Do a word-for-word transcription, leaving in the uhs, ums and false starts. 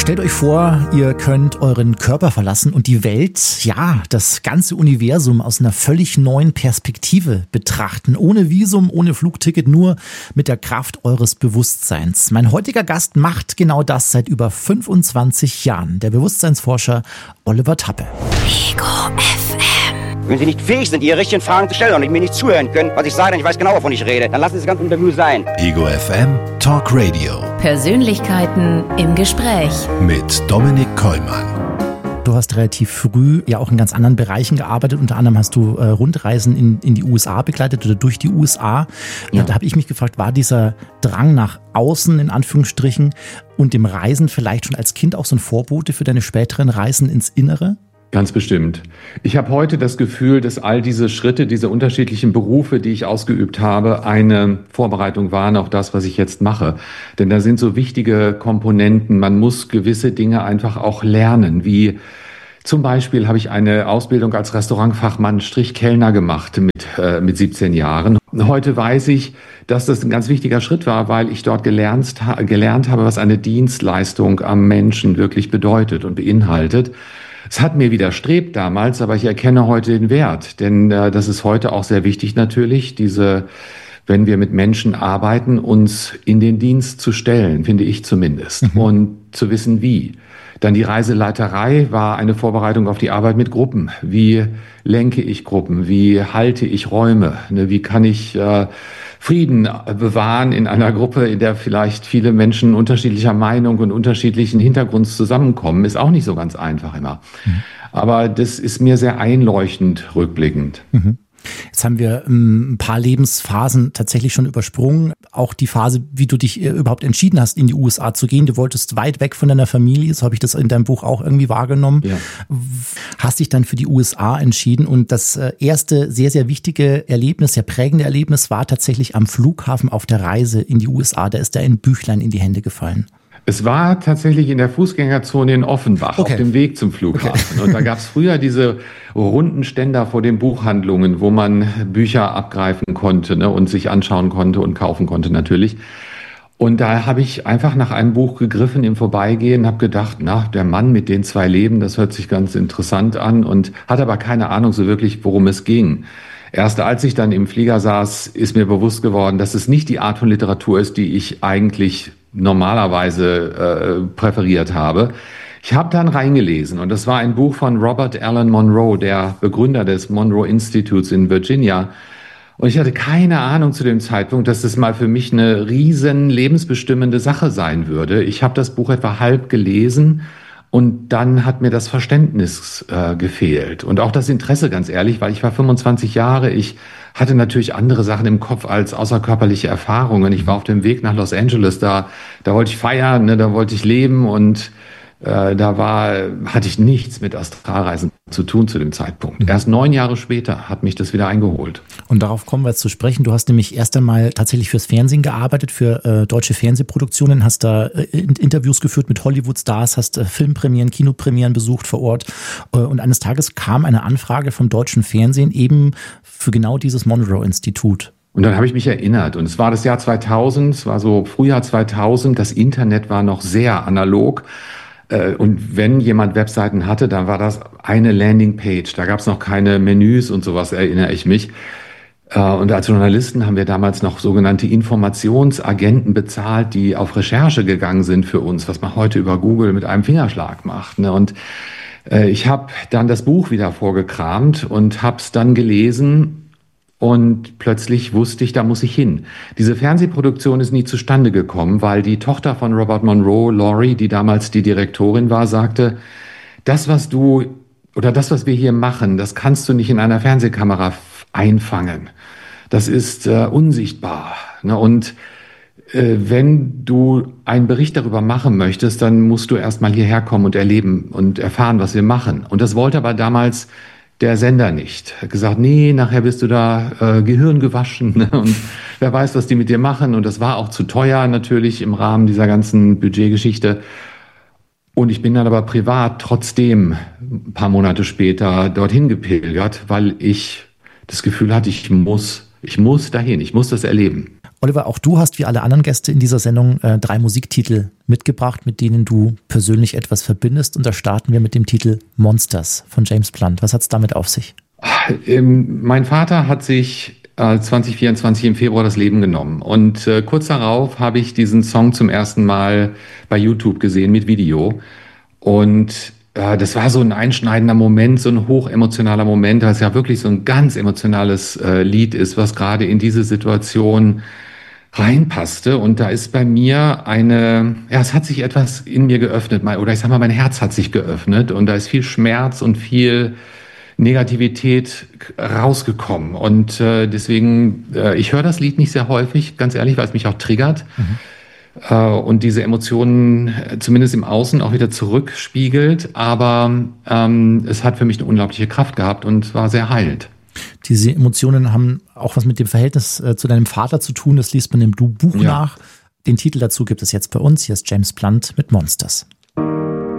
Stellt euch vor, ihr könnt euren Körper verlassen und die Welt, ja, das ganze Universum aus einer völlig neuen Perspektive betrachten. Ohne Visum, ohne Flugticket, nur mit der Kraft eures Bewusstseins. Mein heutiger Gast macht genau das seit über fünfundzwanzig Jahren. Der Bewusstseinsforscher Oliver Tappe. Ego F M. Wenn Sie nicht fähig sind, Ihre richtigen Fragen zu stellen und mir nicht zuhören können, was ich sage, denn ich weiß genau, wovon ich rede, dann lassen Sie das ganze Interview sein. Ego F M Talk Radio. Persönlichkeiten im Gespräch. Mit Dominik Kollmann. Du hast relativ früh ja auch in ganz anderen Bereichen gearbeitet. Unter anderem hast du äh, Rundreisen in, in die U S A begleitet oder durch die U S A. Ja. Da habe ich mich gefragt, war dieser Drang nach außen, in Anführungsstrichen, und dem Reisen vielleicht schon als Kind auch so ein Vorbote für deine späteren Reisen ins Innere? Ganz bestimmt. Ich habe heute das Gefühl, dass all diese Schritte, diese unterschiedlichen Berufe, die ich ausgeübt habe, eine Vorbereitung waren auf das, was ich jetzt mache. Denn da sind so wichtige Komponenten. Man muss gewisse Dinge einfach auch lernen, wie zum Beispiel habe ich eine Ausbildung als Restaurantfachmann Strichkellner gemacht mit, äh, mit siebzehn Jahren. Heute weiß ich, dass das ein ganz wichtiger Schritt war, weil ich dort gelernt, gelernt habe, was eine Dienstleistung am Menschen wirklich bedeutet und beinhaltet. Es hat mir widerstrebt damals, aber ich erkenne heute den Wert, denn äh, das ist heute auch sehr wichtig natürlich, diese, wenn wir mit Menschen arbeiten, uns in den Dienst zu stellen, finde ich zumindest, mhm. und zu wissen wie. Dann die Reiseleiterei war eine Vorbereitung auf die Arbeit mit Gruppen. Wie lenke ich Gruppen? Wie halte ich Räume? Ne, wie kann ich äh, Frieden bewahren in einer Gruppe, in der vielleicht viele Menschen unterschiedlicher Meinung und unterschiedlichen Hintergrunds zusammenkommen? Ist auch nicht so ganz einfach immer. Mhm. Aber das ist mir sehr einleuchtend rückblickend. Mhm. Jetzt haben wir ein paar Lebensphasen tatsächlich schon übersprungen. Auch die Phase, wie du dich überhaupt entschieden hast, in die U S A zu gehen. Du wolltest weit weg von deiner Familie, so habe ich das in deinem Buch auch irgendwie wahrgenommen. Ja. Hast dich dann für die U S A entschieden und das erste sehr, sehr wichtige Erlebnis, sehr prägende Erlebnis war tatsächlich am Flughafen auf der Reise in die U S A. Da ist da ein Büchlein in die Hände gefallen. Es war tatsächlich in der Fußgängerzone in Offenbach, okay. auf dem Weg zum Flughafen. Okay. Und da gab es früher diese runden Ständer vor den Buchhandlungen, wo man Bücher abgreifen konnte, ne, und sich anschauen konnte und kaufen konnte natürlich. Und da habe ich einfach nach einem Buch gegriffen im Vorbeigehen, habe gedacht, na, der Mann mit den zwei Leben, das hört sich ganz interessant an und hatte aber keine Ahnung so wirklich, worum es ging. Erst als ich dann im Flieger saß, ist mir bewusst geworden, dass es nicht die Art von Literatur ist, die ich eigentlich normalerweise äh, präferiert habe. Ich habe dann reingelesen und das war ein Buch von Robert Allen Monroe, der Begründer des Monroe Institutes in Virginia. Und ich hatte keine Ahnung zu dem Zeitpunkt, dass das mal für mich eine riesen lebensbestimmende Sache sein würde. Ich habe das Buch etwa halb gelesen und dann hat mir das Verständnis äh, gefehlt und auch das Interesse, ganz ehrlich, weil ich war fünfundzwanzig Jahre, ich hatte natürlich andere Sachen im Kopf als außerkörperliche Erfahrungen. Ich war auf dem Weg nach Los Angeles, da, da wollte ich feiern, ne, da wollte ich leben und äh, da war, hatte ich nichts mit Astralreisen zu tun zu dem Zeitpunkt. Mhm. Erst neun Jahre später hat mich das wieder eingeholt. Und darauf kommen wir jetzt zu sprechen. Du hast nämlich erst einmal tatsächlich fürs Fernsehen gearbeitet, für äh, deutsche Fernsehproduktionen, hast da äh, Interviews geführt mit Hollywood-Stars, hast äh, Filmpremieren, Kinopremieren besucht vor Ort. Äh, und eines Tages kam eine Anfrage vom deutschen Fernsehen eben für genau dieses Monroe-Institut. Und dann habe ich mich erinnert und es war das Jahr zweitausend, es war so Frühjahr zweitausend, das Internet war noch sehr analog. Und wenn jemand Webseiten hatte, dann war das eine Landingpage. Da gab es noch keine Menüs und sowas, erinnere ich mich. Und als Journalisten haben wir damals noch sogenannte Informationsagenten bezahlt, die auf Recherche gegangen sind für uns, was man heute über Google mit einem Fingerschlag macht. Und ich habe dann das Buch wieder vorgekramt und habe es dann gelesen. Und plötzlich wusste ich, da muss ich hin. Diese Fernsehproduktion ist nie zustande gekommen, weil die Tochter von Robert Monroe, Laurie, die damals die Direktorin war, sagte, das, was du oder das, was wir hier machen, das kannst du nicht in einer Fernsehkamera einfangen. Das ist äh, unsichtbar. Ne? Und äh, wenn du einen Bericht darüber machen möchtest, dann musst du erst mal hierher kommen und erleben und erfahren, was wir machen. Und das wollte aber damals der Sender nicht. Er hat gesagt, nee, nachher bist du da äh, Gehirn gewaschen, ne? Und wer weiß, was die mit dir machen. Und das war auch zu teuer natürlich im Rahmen dieser ganzen Budgetgeschichte. Und ich bin dann aber privat trotzdem ein paar Monate später dorthin gepilgert, weil ich das Gefühl hatte, ich muss, ich muss dahin, ich muss das erleben. Oliver, auch du hast wie alle anderen Gäste in dieser Sendung äh, drei Musiktitel mitgebracht, mit denen du persönlich etwas verbindest. Und da starten wir mit dem Titel Monsters von James Blunt. Was hat es damit auf sich? Ähm, mein Vater hat sich äh, zwanzig vierundzwanzig im Februar das Leben genommen. Und äh, kurz darauf habe ich diesen Song zum ersten Mal bei YouTube gesehen mit Video. Und äh, das war so ein einschneidender Moment, so ein hochemotionaler Moment, weil es ja wirklich so ein ganz emotionales äh, Lied ist, was gerade in diese Situation reinpasste. Und da ist bei mir eine, ja, es hat sich etwas in mir geöffnet, oder ich sag mal, mein Herz hat sich geöffnet und da ist viel Schmerz und viel Negativität rausgekommen. Und äh, deswegen, äh, ich höre das Lied nicht sehr häufig, ganz ehrlich, weil es mich auch triggert. Mhm. Äh, und diese Emotionen äh, zumindest im Außen auch wieder zurückspiegelt. Aber ähm, es hat für mich eine unglaubliche Kraft gehabt und war sehr heilend. Diese Emotionen haben auch was mit dem Verhältnis äh, zu deinem Vater zu tun. Das liest man im Buch ja. nach. Den Titel dazu gibt es jetzt bei uns. Hier ist James Blunt mit Monsters.